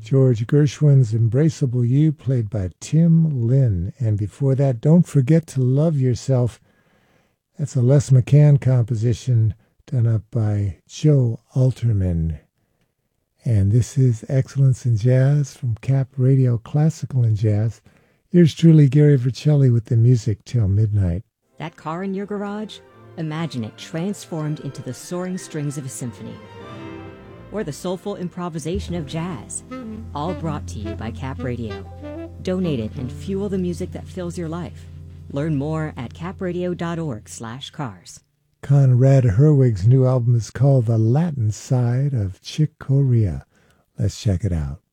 George Gershwin's Embraceable You, played by Tim Lynn. And before that, Don't Forget to Love Yourself. That's a Les McCann composition done up by Joe Alterman. And this is Excellence in Jazz from Cap Radio Classical and Jazz. Here's truly Gary Vercelli with the music till midnight. That car in your garage? Imagine it transformed into the soaring strings of a symphony. Or the soulful improvisation of jazz. All brought to you by Cap Radio. Donate it and fuel the music that fills your life. Learn more at capradio.org/cars. Conrad Herwig's new album is called The Latin Side of Chick Corea. Let's check it out.